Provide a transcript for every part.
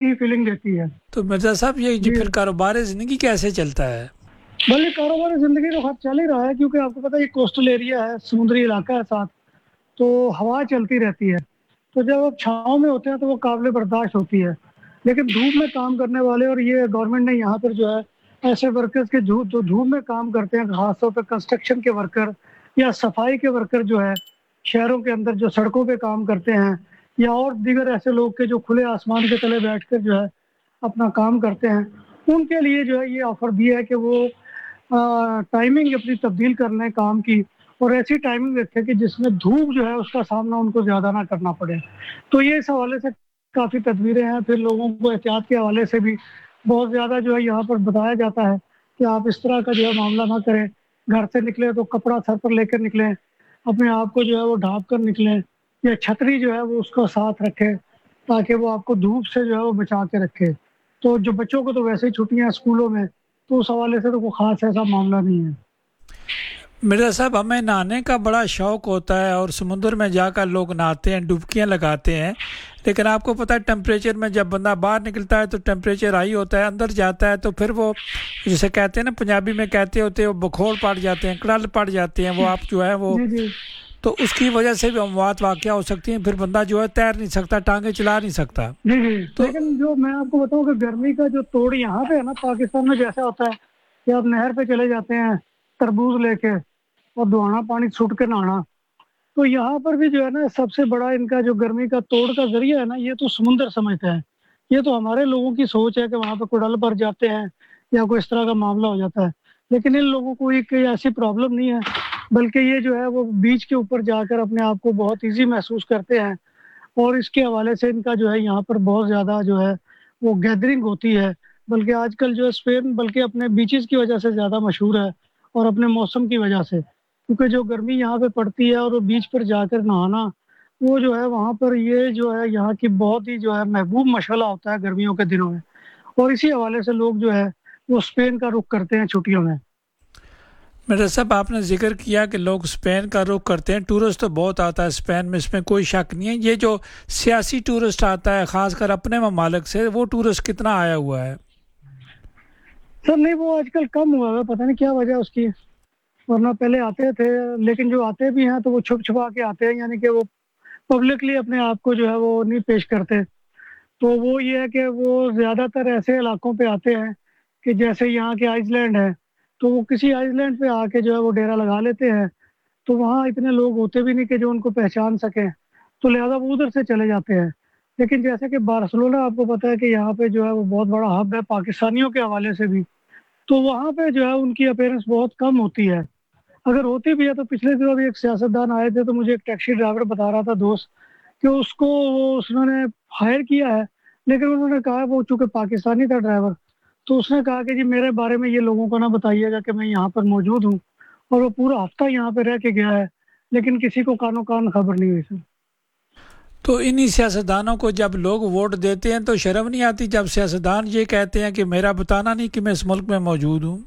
ही feeling देती है। تو مرزا صاحب یہ جو جی پھر کاروبار زندگی کیسے چلتا ہے؟ بلکہ کاروبار زندگی تو خیر چل ہی رہا ہے، کیونکہ آپ کو پتہ ہے یہ کوسٹل ایریا ہے، سمندری علاقہ ہے ساتھ، تو ہوا چلتی رہتی ہے، تو جب آپ چھاؤں میں ہوتے ہیں تو وہ قابل برداشت ہوتی ہے، لیکن دھوپ میں کام کرنے والے، اور یہ گورنمنٹ نے یہاں پر جو ہے ایسے ورکرز کے جو دھوپ میں کام کرتے ہیں، خاص طور پہ کنسٹرکشن کے ورکر یا صفائی کے ورکر جو ہے شہروں کے اندر جو سڑکوں پہ کام کرتے ہیں، یا اور دیگر ایسے لوگ کے جو کھلے آسمان کے تلے بیٹھ کر جو ہے اپنا کام کرتے ہیں، ان کے لیے جو ہے یہ آفر دیا ہے کہ وہ ٹائمنگ اپنی تبدیل کر لیں کام کی، اور ایسی ٹائمنگ رکھیں کہ جس میں دھوپ جو ہے اس کا سامنا ان کو زیادہ نہ کرنا پڑے۔ تو یہ اس حوالے سے کافی تدبیریں ہیں۔ پھر لوگوں کو احتیاط کے حوالے سے بھی بہت زیادہ جو ہے یہاں پر بتایا جاتا ہے کہ آپ اس طرح کا جو ہے معاملہ نہ کریں، گھر سے نکلیں تو کپڑا سر پر لے کر نکلیں، اپنے آپ کو جو ہے وہ ڈھانپ کر نکلیں، یا چھتری جو ہے وہ اس کو ساتھ رکھیں تاکہ وہ آپ کو دھوپ سے جو ہے وہ بچا کے رکھے۔ تو جو بچوں کو تو ویسے ہی چھٹیاں ہیں اسکولوں میں، تو اس حوالے سے تو کوئی خاص ایسا معاملہ نہیں ہے۔ مرزا صاحب ہمیں نہانے کا بڑا شوق ہوتا ہے اور سمندر میں جا کر لوگ نہاتے ہیں، ڈبکیاں لگاتے ہیں، لیکن آپ کو پتہ ہے ٹیمپریچر میں جب بندہ باہر نکلتا ہے تو ٹیمپریچر ہائی ہوتا ہے، اندر جاتا ہے تو پھر وہ جسے کہتے ہیں نا، پنجابی میں کہتے ہوتے ہیں وہ بخور پڑ جاتے ہیں، کڑل پڑ جاتے ہیں، وہ آپ جو ہے وہ، جی جی تو اس کی وجہ سے بھی اموات واقع ہو سکتی ہیں، پھر بندہ جو ہے تیر نہیں سکتا، ٹانگیں چلا نہیں سکتا۔ جی جی تو لیکن جو میں آپ کو بتاؤں کہ گرمی کا جو توڑ یہاں پہ ہے نا، پاکستان میں جیسا ہوتا ہے کہ آپ نہر پہ چلے جاتے ہیں تربوز لے کے اور دہانا پانی چھوٹ کے نہانا، تو یہاں پر بھی جو ہے نا سب سے بڑا ان کا جو گرمی کا توڑ کا ذریعہ ہے نا، یہ تو سمندر سمجھتے ہیں۔ یہ تو ہمارے لوگوں کی سوچ ہے کہ وہاں پہ کڑل بھر جاتے ہیں یا کوئی اس طرح کا معاملہ ہو جاتا ہے، لیکن ان لوگوں کو ایک ایسی پرابلم نہیں ہے، بلکہ یہ جو ہے وہ بیچ کے اوپر جا کر اپنے آپ کو بہت ایزی محسوس کرتے ہیں، اور اس کے حوالے سے ان کا جو ہے یہاں پر بہت زیادہ جو ہے وہ گیدرنگ ہوتی ہے۔ بلکہ آج کل جو ہے اسپین بلکہ اپنے بیچز کی وجہ سے زیادہ مشہور ہے، اور اپنے موسم کی وجہ سے، کیونکہ جو گرمی یہاں پہ پڑتی ہے اور وہ بیچ پر جا کر نہانا، وہ جو ہے وہاں پر یہ جو ہے یہاں کی بہت ہی جو ہے محبوب مشغلہ ہوتا ہے گرمیوں کے دنوں میں، اور اسی حوالے سے لوگ جو ہے وہ اسپین کا رخ کرتے ہیں چھٹیوں میں۔ مرزا صاحب آپ نے ذکر کیا کہ لوگ اسپین کا رخ کرتے ہیں، ٹورسٹ تو بہت آتا ہے اسپین میں، اس میں کوئی شک نہیں ہے، یہ جو سیاسی ٹورسٹ آتا ہے خاص کر اپنے ممالک سے، وہ ٹورسٹ کتنا آیا ہوا ہے؟ سر نہیں، وہ آج کل کم ہوا ہے، پتہ نہیں کیا وجہ اس کی، ورنہ پہلے آتے تھے، لیکن جو آتے بھی ہیں تو وہ چھپ چھپا کے آتے ہیں، یعنی کہ وہ پبلکلی اپنے آپ کو جو ہے وہ نہیں پیش کرتے۔ تو وہ یہ ہے کہ وہ زیادہ تر ایسے علاقوں پہ آتے ہیں کہ جیسے یہاں کے آئس لینڈ ہے، تو وہ کسی آئس لینڈ پہ آ کے جو ہے وہ ڈیرا لگا لیتے ہیں، تو وہاں اتنے لوگ ہوتے بھی نہیں کہ جو ان کو پہچان سکیں، تو لہذا وہ ادھر سے چلے جاتے ہیں۔ لیکن جیسے کہ بارسلونا آپ کو پتہ ہے کہ یہاں پہ جو ہے وہ بہت بڑا ہب ہے پاکستانیوں کے حوالے سے بھی، تو وہاں پہ جو ہے ان کی اپیرنس بہت کم ہوتی ہے، اگر ہوتی بھی ہے تو پچھلے دنوں بھی ایک سیاستدان آئے تھے، تو مجھے ایک ٹیکسی ڈرائیور بتا رہا تھا دوست کہ اس کو اس نے ہائر کیا ہے، لیکن انہوں نے کہا وہ چونکہ پاکستانی تھا ڈرائیور، تو اس نے کہا کہ جی میرے بارے میں یہ لوگوں کو نہ بتائیے گا کہ میں یہاں پر موجود ہوں، اور وہ پورا ہفتہ یہاں پہ رہ کے گیا ہے، لیکن کسی کو کانوں کان خبر نہیں ہوئی سر۔ تو انہی سیاستدانوں کو جب لوگ ووٹ دیتے ہیں تو شرم نہیں آتی جب سیاستدان یہ کہتے ہیں کہ میرا بتانا نہیں کہ میں اس ملک میں موجود ہوں؟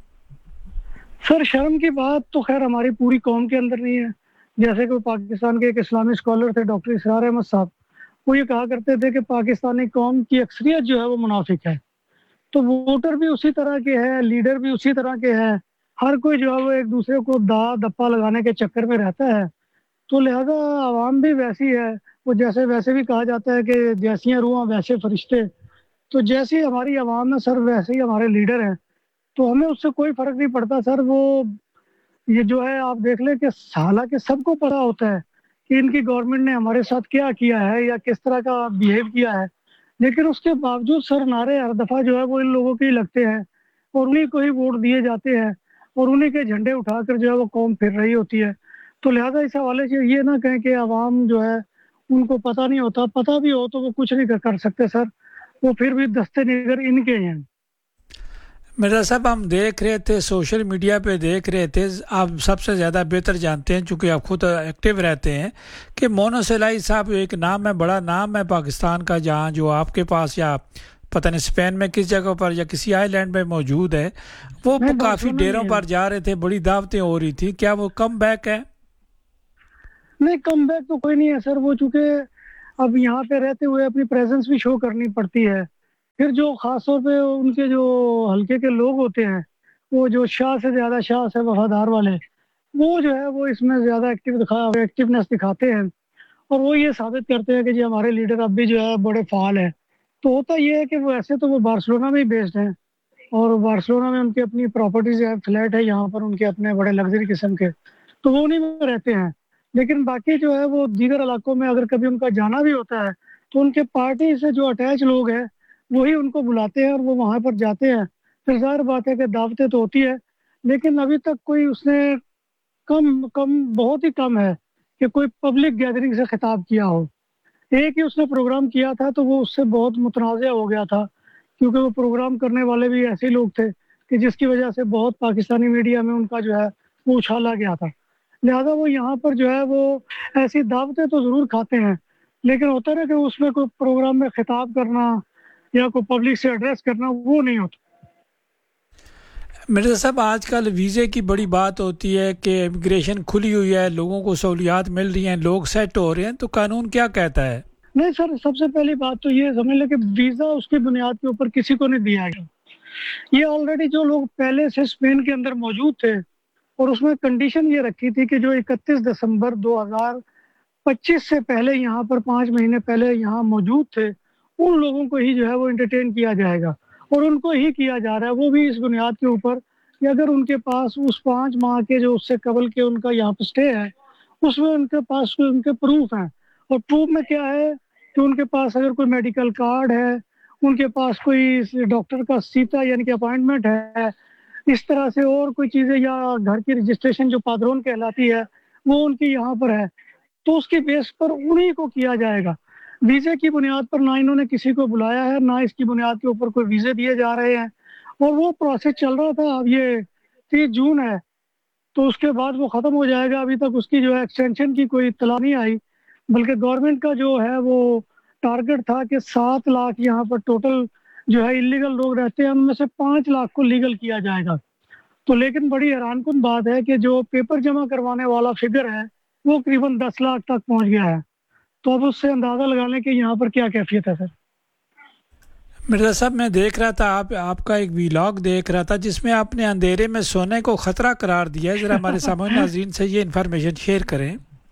سر شرم کی بات تو خیر ہماری پوری قوم کے اندر نہیں ہے، جیسے کہ پاکستان کے ایک اسلامی اسکالر تھے ڈاکٹر اسرار احمد صاحب، وہ یہ کہا کرتے تھے کہ پاکستانی قوم کی اکثریت جو ہے وہ منافق ہے، تو ووٹر بھی اسی طرح کے ہیں، لیڈر بھی اسی طرح کے ہیں، ہر کوئی جو ہے وہ ایک دوسرے کو دپا لگانے کے چکر میں رہتا ہے، تو لہذا عوام بھی ویسی ہے، وہ جیسے ویسے بھی کہا جاتا ہے کہ جیسی روحاں ویسے فرشتے، تو جیسی ہماری عوام ہے سر ویسے ہی ہمارے لیڈر ہیں، تو ہمیں اس سے کوئی فرق نہیں پڑتا سر۔ وہ یہ جو ہے آپ دیکھ لیں کہ حالانکہ سب کو پتا ہوتا ہے کہ ان کی گورنمنٹ نے ہمارے ساتھ کیا کیا ہے یا کس طرح کا بیہیو کیا ہے، لیکن اس کے باوجود سر نعرے ہر دفعہ جو ہے وہ ان لوگوں کے ہی لگتے ہیں، اور انہیں کو ہی ووٹ دیے جاتے ہیں، اور انہیں کے جھنڈے اٹھا کر جو ہے وہ قوم پھر رہی ہوتی ہے۔ تو لہذا اس حوالے سے یہ نہ کہیں کہ عوام جو ہے ان کو پتہ نہیں ہوتا، پتہ بھی ہو تو وہ کچھ نہیں کر سکتے سر، وہ پھر بھی دستے نگر ان کے ہیں۔ مرزا صاحب ہم دیکھ رہے تھے سوشل میڈیا پہ دیکھ رہے تھے، آپ سب سے زیادہ بہتر جانتے ہیں چونکہ آپ خود ایکٹیو رہتے ہیں، کہ مونا سلائی صاحب ایک نام ہے، بڑا نام ہے پاکستان کا، جہاں جو آپ کے پاس یا پتہ نہیں اسپین میں کس جگہ پر یا کسی آئی لینڈ میں موجود ہے، وہ نہیں کافی بارسلونا ڈیروں میں ہے۔ پر جا رہے تھے، بڑی دعوتیں ہو رہی تھی، کیا وہ کم بیک ہے؟ نہیں کم بیک تو کوئی نہیں ہے سر، وہ چونکہ اب یہاں پہ رہتے ہوئے اپنی پریزنس بھی شو کرنی پڑتی ہے، پھر جو خاص طور پہ ان کے جو حلقے کے لوگ ہوتے ہیں، وہ جو شاہ سے زیادہ شاہ سے وفادار والے، وہ جو ہے وہ اس میں زیادہ ایکٹیونیس دکھاتے ہیں، اور وہ یہ ثابت کرتے ہیں کہ جی ہمارے لیڈر اب بھی جو ہے بڑے فعال ہیں۔ تو ہوتا یہ ہے کہ وہ ایسے تو وہ بارسلونا میں ہی بیسڈ ہیں، اور بارسلونا میں ان کی اپنی پراپرٹیز ہے، فلیٹ ہے یہاں پر ان کے اپنے بڑے لگژری قسم کے، تو وہ انہیں میں رہتے ہیں۔ لیکن باقی جو ہے وہ دیگر علاقوں میں اگر کبھی ان کا جانا بھی ہوتا ہے تو ان کے پارٹی سے جو اٹیچ لوگ ہیں وہی ان کو بلاتے ہیں اور وہ وہاں پر جاتے ہیں۔ پھر ظاہر بات ہے کہ دعوتیں تو ہوتی ہے، لیکن ابھی تک کوئی اس نے بہت ہی کم ہے کہ کوئی پبلک گیدرنگ سے خطاب کیا ہو۔ ایک ہی اس نے پروگرام کیا تھا تو وہ اس سے بہت متنازع ہو گیا تھا، کیونکہ وہ پروگرام کرنے والے بھی ایسے لوگ تھے کہ جس کی وجہ سے بہت پاکستانی میڈیا میں ان کا جو ہے وہ اچھالا گیا تھا۔ لہذا وہ یہاں پر جو ہے وہ ایسی دعوتیں تو ضرور کھاتے ہیں، لیکن ہوتا نا کہ اس میں کوئی پروگرام میں خطاب کرنا یا کوئی پبلک سے ایڈریس کرنا وہ نہیں ہوتا۔ مرزا صاحب، آج کل ویزے کی بڑی بات ہوتی ہے کہ امیگریشن کھلی ہوئی ہے، لوگوں کو سہولیات مل رہی ہیں، لوگ سیٹ ہو رہے ہیں، تو قانون کیا کہتا ہے؟ نہیں سر، سب سے پہلی بات تو یہ سمجھ لیں کہ ویزا اس کی بنیاد کے اوپر کسی کو نہیں دیا گیا۔ یہ آلریڈی جو لوگ پہلے سے اسپین کے اندر موجود تھے، اور اس میں کنڈیشن یہ رکھی تھی کہ جو 31 دسمبر 2025 سے پہلے یہاں پر 5 مہینے پہلے یہاں موجود تھے، ان لوگوں کو ہی جو ہے وہ انٹرٹین کیا جائے گا، اور ان کو ہی کیا جا رہا ہے، وہ بھی اس بنیاد کے اوپر کہ اگر ان کے پاس اس 5 ماہ کے جو اس سے قبل کے ان کا یہاں پہ اسٹے ہے، اس میں ان کے پاس ان کے پروف ہیں۔ اور پروف میں کیا ہے کہ ان کے پاس اگر کوئی میڈیکل کارڈ ہے، ان کے پاس کوئی ڈاکٹر کا سیتا یعنی کہ اپائنٹمنٹ ہے، اس طرح سے اور کوئی چیزیں، یا گھر کی رجسٹریشن جو پادرون کہلاتی ہے وہ ان کی یہاں پر ہے، تو اس کی بیس پر انہی کو کیا جائے گا۔ ویزے کی بنیاد پر نہ انہوں نے کسی کو بلایا ہے، نہ اس کی بنیاد کے اوپر کوئی ویزے دیے جا رہے ہیں، اور وہ پروسیس چل رہا تھا۔ اب یہ 30 جون ہے تو اس کے بعد وہ ختم ہو جائے گا۔ ابھی تک اس کی جو ہے ایکسٹینشن کی کوئی اطلاع نہیں آئی، بلکہ گورنمنٹ کا جو ہے وہ ٹارگٹ تھا کہ 7 لاکھ یہاں پر ٹوٹل جو ہے انلیگل لوگ رہتے ہیں، ان میں سے 5 لاکھ کو لیگل کیا جائے گا۔ تو لیکن بڑی حیران کن بات ہے کہ جو پیپر جمع کروانے والا فگر ہے وہ قریباً 10 لاکھ تک پہنچ گیا ہے۔ تو اب اس سے اندازہ لگا لیں کہ یہاں پر کیا کیفیت ہے سر۔ مرزا صاحب، میں دیکھ رہا تھا آپ کا ایک ویلاگ دیکھ رہا تھا جس میں آپ نے اندھیرے میں سونے کو خطرہ قرار دیا ہے، ذرا ہمارے سامعین ناظرین سے یہ انفارمیشن شیئر کریں۔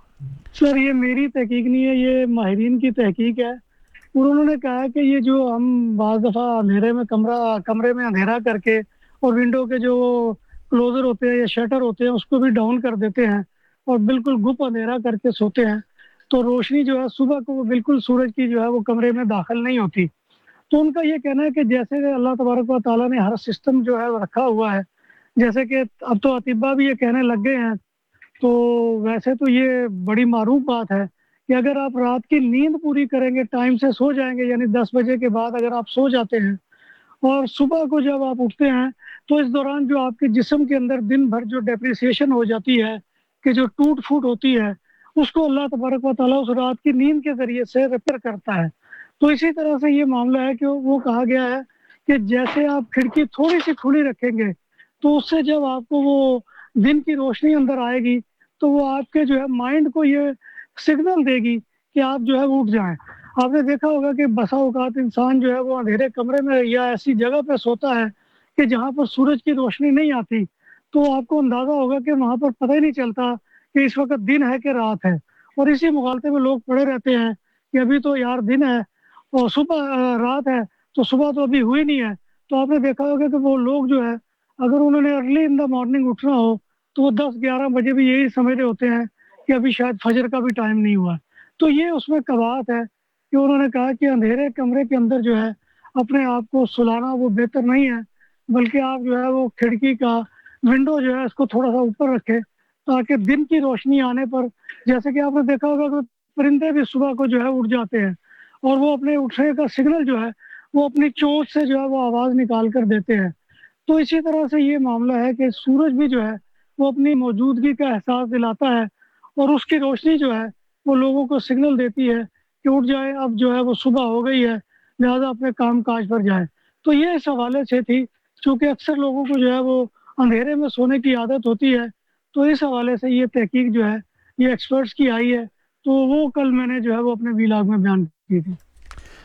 سر یہ میری تحقیق نہیں ہے، یہ ماہرین کی تحقیق ہے، اور انہوں نے کہا کہ یہ جو ہم بعض دفعہ اندھیرے میں کمرے میں اندھیرا کر کے اور ونڈو کے جو کلوزر ہوتے ہیں یا شٹر ہوتے ہیں اس کو بھی ڈاؤن کر دیتے ہیں اور بالکل گپ اندھیرا کر کے سوتے ہیں، تو روشنی جو ہے صبح کو وہ بالکل سورج کی جو ہے وہ کمرے میں داخل نہیں ہوتی۔ تو ان کا یہ کہنا ہے کہ جیسے اللہ تبارک و تعالیٰ نے ہر سسٹم جو ہے وہ رکھا ہوا ہے، جیسے کہ اب تو اطباء بھی یہ کہنے لگ گئے ہیں، تو ویسے تو یہ بڑی معروف بات ہے کہ اگر آپ رات کی نیند پوری کریں گے، ٹائم سے سو جائیں گے، یعنی 10 بجے کے بعد اگر آپ سو جاتے ہیں اور صبح کو جب آپ اٹھتے ہیں تو اس دوران جو آپ کے جسم کے اندر دن بھر جو ڈیپریسیشن ہو جاتی ہے، کہ جو ٹوٹ پھوٹ ہوتی ہے، اس کو اللہ تبارک و تعالیٰ اس رات کی نیند کے ذریعے سے ریپیئر کرتا ہے۔ تو اسی طرح سے یہ معاملہ ہے کہ وہ کہا گیا ہے کہ جیسے آپ کھڑکی تھوڑی سی کھلی رکھیں گے تو اس سے جب آپ کو وہ دن کی روشنی اندر آئے گی تو وہ آپ کے جو ہے مائنڈ کو یہ سگنل دے گی کہ آپ جو ہے وہ اٹھ جائیں۔ آپ نے دیکھا ہوگا کہ بسا اوقات انسان جو ہے وہ اندھیرے کمرے میں یا ایسی جگہ پہ سوتا ہے کہ جہاں پر سورج کی روشنی نہیں آتی، تو آپ کو اندازہ ہوگا کہ وہاں پر پتہ ہی نہیں چلتا کہ اس وقت دن ہے کہ رات ہے، اور اسی مغالطے میں لوگ پڑے رہتے ہیں کہ ابھی تو یار دن ہے اور صبح رات ہے، تو صبح تو ابھی ہوئی نہیں ہے۔ تو آپ نے دیکھا ہوگا کہ وہ لوگ جو ہے اگر انہوں نے ارلی ان دا مارننگ اٹھنا ہو تو وہ 10-11 بجے بھی یہی سمجھ رہے ہوتے ہیں کہ ابھی شاید فجر کا بھی ٹائم نہیں ہوا۔ تو یہ اس میں قباحت ہے کہ انہوں نے کہا کہ اندھیرے کمرے کے اندر جو ہے اپنے آپ کو سلانا وہ بہتر نہیں ہے، بلکہ آپ جو ہے وہ کھڑکی کا ونڈو جو ہے اس کو تھوڑا سا اوپر رکھے تاکہ دن کی روشنی آنے پر، جیسے کہ آپ نے دیکھا ہوگا کہ پرندے بھی صبح کو جو ہے اٹھ جاتے ہیں اور وہ اپنے اٹھنے کا سگنل جو ہے وہ اپنی چونچ سے جو ہے وہ آواز نکال کر دیتے ہیں۔ تو اسی طرح سے یہ معاملہ ہے کہ سورج بھی جو ہے وہ اپنی موجودگی کا احساس دلاتا ہے، اور اس کی روشنی جو ہے وہ لوگوں کو سگنل دیتی ہے کہ اٹھ جائے، اب جو ہے وہ صبح ہو گئی ہے، لہذا اپنے کام کاج پر جائیں۔ تو یہ اس حوالے سے تھی، چونکہ اکثر لوگوں کو جو ہے وہ اندھیرے میں سونے کی عادت ہوتی ہے، تو اس حوالے سے یہ تحقیق جو ہے یہ ایکسپرٹس کی آئی ہے، تو وہ کل میں نے جو ہے وہ اپنے ویلاگ میں بیان کی تھی۔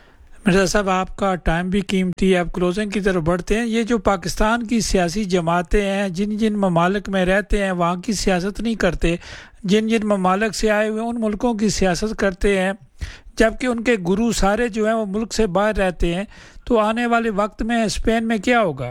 مرزا صاحب آپ کا ٹائم بھی قیمتی ہے، آپ کلوزنگ کی طرف بڑھتے ہیں۔ یہ جو پاکستان کی سیاسی جماعتیں ہیں، جن جن ممالک میں رہتے ہیں وہاں کی سیاست نہیں کرتے، جن جن ممالک سے آئے ہوئے ان ملکوں کی سیاست کرتے ہیں، جبکہ ان کے گرو سارے جو ہیں وہ ملک سے باہر رہتے ہیں، تو آنے والے وقت میں اسپین میں کیا ہوگا؟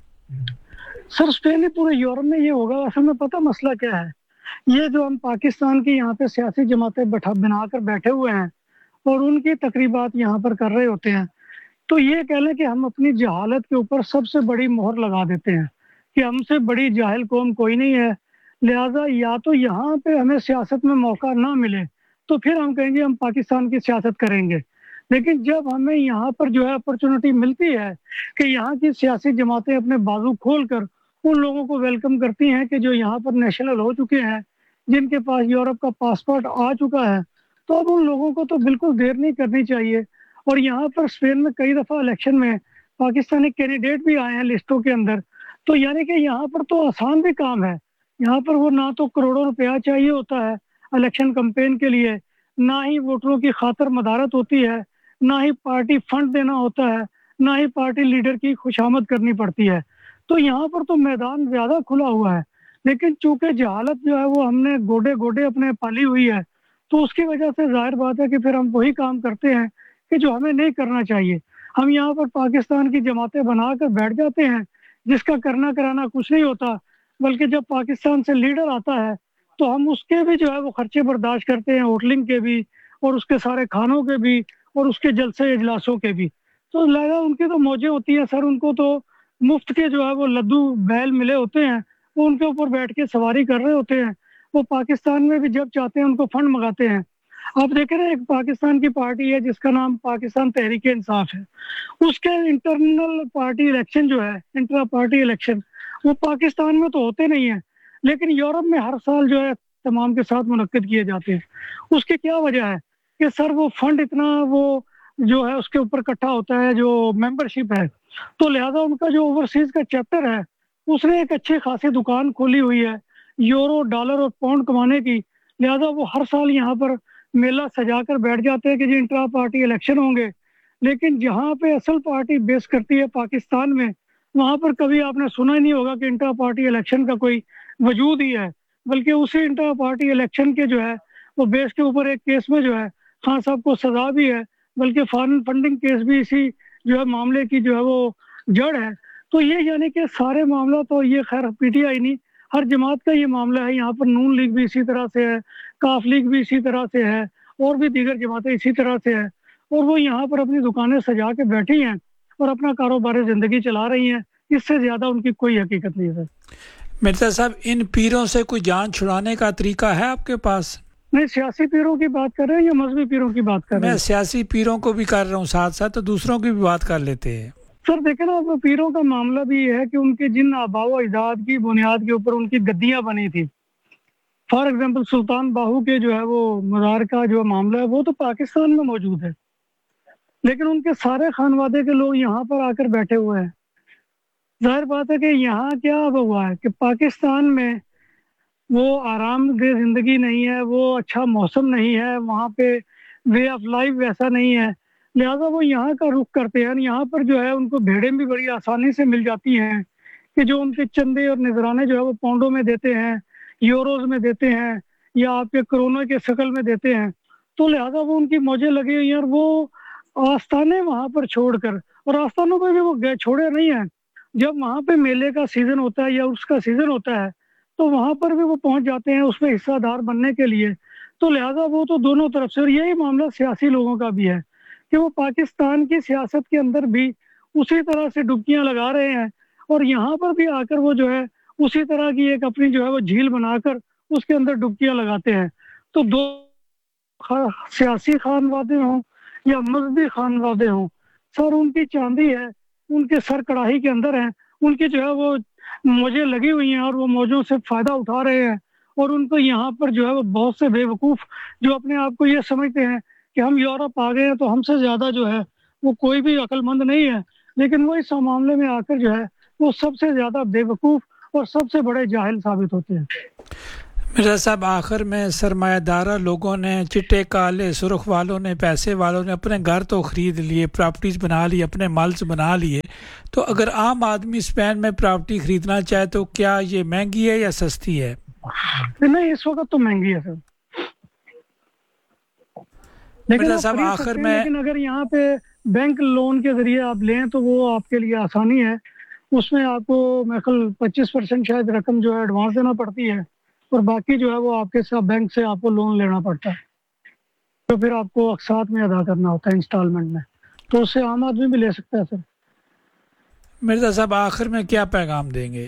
سر اسپین ہی پورے یورپ میں یہ ہوگا۔ اصل میں پتہ مسئلہ کیا ہے، یہ جو ہم پاکستان کی یہاں پہ سیاسی جماعتیں بنا کر بیٹھے ہوئے ہیں اور ان کی تقریبات یہاں پر کر رہے ہوتے ہیں، تو یہ کہہ لیں کہ ہم اپنی جہالت کے اوپر سب سے بڑی مہر لگا دیتے ہیں کہ ہم سے بڑی جاہل قوم کوئی نہیں ہے، لہٰذا یا تو یہاں پہ ہمیں سیاست میں موقع نہ ملے تو پھر ہم کہیں گے ہم پاکستان کی سیاست کریں گے، لیکن جب ہمیں یہاں پر جو ہے اپرچونٹی ملتی ہے کہ یہاں کی سیاسی جماعتیں اپنے بازو کھول کر ان لوگوں کو ویلکم کرتی ہیں کہ جو یہاں پر نیشنل ہو چکے ہیں، جن کے پاس یورپ کا پاسپورٹ آ چکا ہے، تو اب ان لوگوں کو تو بالکل دیر نہیں کرنی چاہیے۔ اور یہاں پر اسپین میں کئی دفعہ الیکشن میں پاکستانی کینڈیڈیٹ بھی آئے ہیں لسٹوں کے اندر، تو یعنی کہ یہاں پر تو آسان بھی کام ہے، یہاں پر وہ نہ تو کروڑوں روپیہ چاہیے ہوتا ہے الیکشن کمپین کے لیے، نہ ہی ووٹروں کی خاطر مدارت ہوتی ہے، نہ ہی پارٹی فنڈ دینا ہوتا ہے، نہ ہی پارٹی لیڈر کی خوشامد کرنی پڑتی ہے، تو یہاں پر تو میدان زیادہ کھلا ہوا ہے۔ لیکن چونکہ جہالت جو ہے وہ ہم نے گوڈے گوڈے اپنے پالی ہوئی ہے، تو اس کی وجہ سے ظاہر بات ہے کہ پھر ہم وہی کام کرتے ہیں کہ جو ہمیں نہیں کرنا چاہیے۔ ہم یہاں پر پاکستان کی جماعتیں بنا کر بیٹھ جاتے ہیں جس کا کرنا کرانا کچھ نہیں ہوتا، بلکہ جب پاکستان سے لیڈر آتا ہے تو ہم اس کے بھی جو ہے وہ خرچے برداشت کرتے ہیں، ہوٹلنگ کے بھی اور اس کے سارے کھانوں کے بھی اور اس کے جلسے اجلاسوں کے بھی، تو لہٰذا ان کی تو موجیں ہوتی ہیں سر، ان کو تو مفت کے جو ہے وہ لدو بیل ملے ہوتے ہیں، وہ ان کے اوپر بیٹھ کے سواری کر رہے ہوتے ہیں۔ وہ پاکستان میں بھی جب چاہتے ہیں ان کو فنڈ منگاتے ہیں۔ آپ دیکھیں نا، ایک پاکستان کی پارٹی ہے جس کا نام پاکستان تحریک انصاف ہے، اس کے انٹرنل پارٹی الیکشن جو ہے، انٹرا پارٹی الیکشن، وہ پاکستان میں تو ہوتے نہیں ہیں، لیکن یورپ میں ہر سال جو ہے تمام کے ساتھ منعقد کیے جاتے ہیں۔ اس کی کیا وجہ ہے کہ سر وہ فنڈ اتنا وہ جو ہے اس کے اوپر اکٹھا ہوتا ہے، جو ممبرشپ ہے، تو لہٰذا ان کا جو اوورسیز کا چیپٹر ہے اس نے ایک اچھی خاصی دکان کھولی ہوئی ہے یورو ڈالر اور پاؤنڈ کمانے کی، لہٰذا وہ ہر سال یہاں پر میلہ سجا کر بیٹھ جاتے ہیں کہ جی انٹرا پارٹی الیکشن ہوں گے، لیکن جہاں پہ اصل پارٹی بیس کرتی ہے پاکستان میں، وہاں پر کبھی آپ نے سنا ہی نہیں ہوگا کہ انٹرا پارٹی الیکشن کا کوئی وجود ہی ہے، بلکہ اسی انٹرا پارٹی الیکشن کے جو ہے وہ بیس کے اوپر ایک کیس میں جو ہے خان صاحب کو سزا بھی ہے، بلکہ فارن فنڈنگ کیس بھی اسی جو ہے معاملے کی جو ہے وہ جڑ ہے۔ تو یہ یعنی کہ سارے معاملہ تو یہ خیر پی ٹی آئی نہیں، ہر جماعت کا یہ معاملہ ہے، یہاں پر نون لیگ بھی اسی طرح سے ہے، کاف لیگ بھی اسی طرح سے ہے، اور بھی دیگر جماعتیں اسی طرح سے ہیں، اور وہ یہاں پر اپنی دکانیں سجا کے بیٹھی ہیں اور اپنا کاروبار زندگی چلا رہی ہیں، اس سے زیادہ ان کی کوئی حقیقت نہیں ہے۔ مرزا صاحب ان پیروں سے کوئی جان چھڑانے کا طریقہ ہے آپ کے پاس؟ نہیں، سیاسی پیروں کی بات کر رہے ہیں یا مذہبی پیروں کی بات کر رہے ہیں؟ میں سیاسی پیروں کو بھی کر رہا ہوں، ساتھ ساتھ تو دوسروں کی بھی بات کر لیتے ہیں۔ سر دیکھیں نا، پیروں کا معاملہ بھی یہ ہے کہ ان کے جن آباء و اجداد کی بنیاد کے اوپر ان کی گدیاں بنی تھی، فار ایگزامپل سلطان باہو کے جو ہے وہ مزار کا جو معاملہ ہے وہ تو پاکستان میں موجود ہے، لیکن ان کے سارے خانوادے کے لوگ یہاں پر آ کر بیٹھے ہوئے ہیں۔ ظاہر بات ہے کہ یہاں کیا ہوا ہے کہ پاکستان میں وہ آرام دہ زندگی نہیں ہے، وہ اچھا موسم نہیں ہے، وہاں پہ وے آف لائف ویسا نہیں ہے، لہٰذا وہ یہاں کا رخ کرتے ہیں۔ یہاں پر جو ہے ان کو بھیڑیں بھی بڑی آسانی سے مل جاتی ہیں کہ جو ان کے چندے اور نذرانے جو ہے وہ پاؤنڈوں میں دیتے ہیں، یوروز میں دیتے ہیں، یا آپ کے کرونا کے شکل میں دیتے ہیں، تو لہٰذا وہ ان کی موجیں لگی ہوئی ہیں، اور وہ آستانے وہاں پر چھوڑ کر، اور آستانوں پہ بھی وہ چھوڑے نہیں ہیں، جب وہاں پہ میلے کا سیزن ہوتا ہے یا اس کا سیزن ہوتا ہے تو وہاں پر بھی وہ پہنچ جاتے ہیں اس میں حصہ دار بننے کے لیے۔ تو لہٰذا وہ تو دونوں طرف سے، اور یہی معاملہ سیاسی لوگوں کا بھی ہے کہ وہ پاکستان کی سیاست کے اندر بھی اسی طرح سے ڈبکیاں لگا رہے ہیں، اور یہاں پر بھی آ کر وہ جو ہے اسی طرح کی ایک اپنی جو ہے وہ جھیل بنا کر اس کے اندر ڈبکیاں لگاتے ہیں۔ تو دو سیاسی خانوادے ہوں یا مذہبی خانوادے ہوں، سر ان کی چاندی ہے، ان کے سر کڑاہی کے اندر ہیں، ان کی جو ہے وہ موجیں لگی ہوئی ہیں اور وہ موجوں سے فائدہ اٹھا رہے ہیں، اور ان کو یہاں پر جو ہے وہ بہت سے بے وقوف جو اپنے آپ کو یہ سمجھتے ہیں کہ ہم یورپ آ گئے ہیں تو ہم سے زیادہ جو ہے وہ کوئی بھی عقل مند نہیں ہے، لیکن وہ اس معاملے میں آ کر جو ہے وہ سب سے زیادہ بے وقوف اور سب سے بڑے جاہل ثابت ہوتے ہیں۔ مرزا صاحب آخر میں سرمایہ دارہ لوگوں نے، چٹے کالے سرخ والوں نے، پیسے والوں نے اپنے گھر تو خرید لیے، پراپرٹیز بنا لی، اپنے مالز بنا لیے، تو اگر عام آدمی اسپین میں پراپرٹی خریدنا چاہے تو کیا یہ مہنگی ہے یا سستی ہے؟ نہیں، اس وقت تو مہنگی ہے سر، لیکن مرزا آپ صاحب خرید آخر سکتے ہیں، میں لیکن اگر یہاں پہ بینک لون کے ذریعے آپ لیں تو وہ آپ کے لیے آسانی ہے، اس میں آپ کو میرے خیال 25% شاید رقم جو ہے ایڈوانس دینا پڑتی ہے، اور باقی جو ہے وہ آپ کے ساتھ بینک سے آپ کو لون لینا پڑتا ہے، تو پھر آپ کو اقساط میں ادا کرنا ہوتا ہے، انسٹالمنٹ میں، تو اس سے عام آدمی بھی لے سکتا ہے سر۔ مرزا صاحب آخر میں کیا پیغام دیں گے؟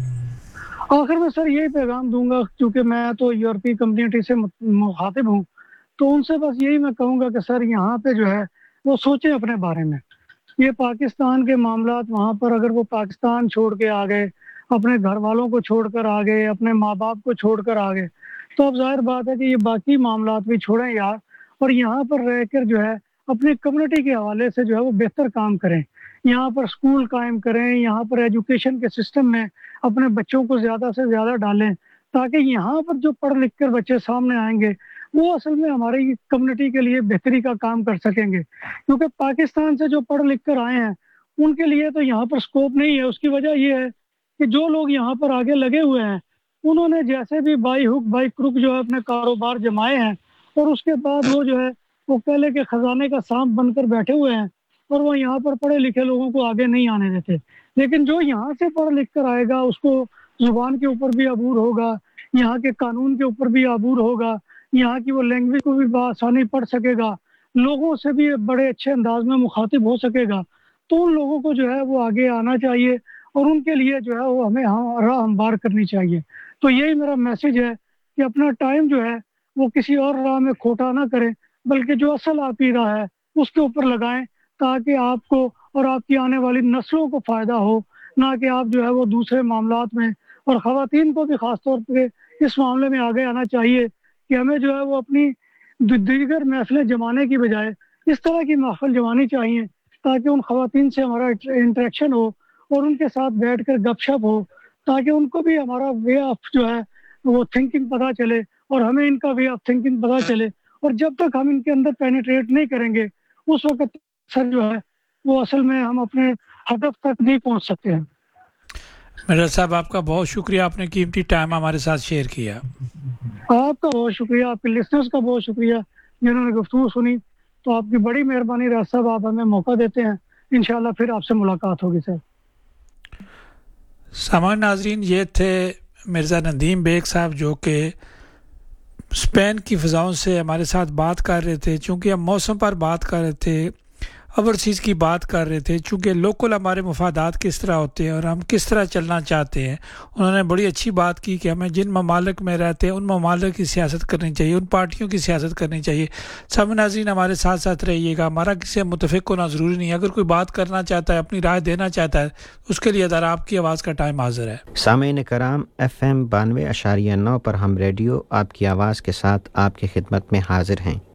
آخر میں سر یہی پیغام دوں گا، کیونکہ میں تو یورپی کمیونٹی سے مخاطب ہوں، تو ان سے بس یہی میں کہوں گا کہ سر یہاں پہ جو ہے وہ سوچیں اپنے بارے میں، یہ پاکستان کے معاملات وہاں پر اگر وہ پاکستان چھوڑ کے آ گئے، اپنے گھر والوں کو چھوڑ کر آ گئے، اپنے ماں باپ کو چھوڑ کر آ گئے، تو اب ظاہر بات ہے کہ یہ باقی معاملات بھی چھوڑیں یار، اور یہاں پر رہ کر جو ہے اپنی کمیونٹی کے حوالے سے جو ہے وہ بہتر کام کریں، یہاں پر اسکول قائم کریں، یہاں پر ایجوکیشن کے سسٹم میں اپنے بچوں کو زیادہ سے زیادہ ڈالیں، تاکہ یہاں پر جو پڑھ لکھ کر بچے سامنے آئیں گے وہ اصل میں ہماری کمیونٹی کے لیے بہتری کا کام کر سکیں گے، کیونکہ پاکستان سے جو پڑھ لکھ کر آئے ہیں ان کے لیے تو یہاں پر سکوپ نہیں ہے۔ اس کی وجہ یہ ہے کہ جو لوگ یہاں پر آگے لگے ہوئے ہیں انہوں نے جیسے بھی بائی ہک بائی کروک جو ہے اپنے کاروبار جمائے ہیں، اور اس کے بعد وہ جو ہے وہ پہلے کے خزانے کا سانپ بن کر بیٹھے ہوئے ہیں، اور وہ یہاں پر پڑھے لکھے لوگوں کو آگے نہیں آنے دیتے، لیکن جو یہاں سے پڑھ لکھ کر آئے گا اس کو زبان کے اوپر بھی عبور ہوگا، یہاں کے قانون کے اوپر بھی عبور ہوگا، یہاں کی وہ لینگویج کو بھی بآسانی پڑھ سکے گا، لوگوں سے بھی بڑے اچھے انداز میں مخاطب ہو سکے گا، تو ان لوگوں کو جو ہے وہ آگے آنا چاہیے، اور ان کے لیے جو ہے وہ ہمیں راہ ہموار کرنی چاہیے۔ تو یہی میرا میسج ہے کہ اپنا ٹائم جو ہے وہ کسی اور راہ میں کھوٹا نہ کریں، بلکہ جو اصل آپ کی راہ ہے اس کے اوپر لگائیں، تاکہ آپ کو اور آپ کی آنے والی نسلوں کو فائدہ ہو، نہ کہ آپ جو ہے وہ دوسرے معاملات میں، اور خواتین کو بھی خاص طور پہ اس معاملے میں آگے آنا چاہیے کہ ہمیں جو ہے وہ اپنی دیگر محفلیں جمانے کی بجائے اس طرح کی محفل جمانی چاہیے، تاکہ ان خواتین سے ہمارا انٹریکشن ہو اور ان کے ساتھ بیٹھ کر گپ شپ ہو، تاکہ ان کو بھی ہمارا وے آف جو ہے وہ تھنکنگ پتہ چلے اور ہمیں ان کا وے آف تھنکنگ پتہ چلے، اور جب تک ہم ان کے اندر پینیٹریٹ نہیں کریں گے اس وقت سر جو ہے وہ اصل میں ہم اپنے ہدف تک نہیں پہنچ سکتے ہیں۔ مرزا صاحب آپ کا بہت شکریہ، آپ نے قیمتی ٹائم ہمارے ساتھ شیئر کیا۔ آپ کا بہت شکریہ، آپ کے لسنرز کا بہت شکریہ جنہوں نے گفتگو سنی، تو آپ کی بڑی مہربانی راج صاحب، آپ ہمیں موقع دیتے ہیں، انشاءاللہ پھر آپ سے ملاقات ہوگی سر۔ سامان ناظرین، یہ تھے مرزا ندیم بیگ صاحب جو کہ اسپین کی فضاؤں سے ہمارے ساتھ بات کر رہے تھے، چونکہ ہم موسم پر بات کر رہے تھے، اوورسیز کی بات کر رہے تھے، چونکہ لوکل ہمارے مفادات کس طرح ہوتے ہیں اور ہم کس طرح چلنا چاہتے ہیں۔ انہوں نے بڑی اچھی بات کی کہ ہمیں جن ممالک میں رہتے ہیں ان ممالک کی سیاست کرنی چاہیے، ان پارٹیوں کی سیاست کرنی چاہیے۔ سب ناظرین ہمارے ساتھ ساتھ رہیے گا، ہمارا کسی سے متفق ہونا ضروری نہیں ہے، اگر کوئی بات کرنا چاہتا ہے، اپنی رائے دینا چاہتا ہے، اس کے لیے ادھر آپ کی آواز کا ٹائم حاضر ہے۔ سامعین کرام، FM 92.9 پر ہم ریڈیو آپ کی آواز کے ساتھ آپ کی خدمت میں حاضر ہیں۔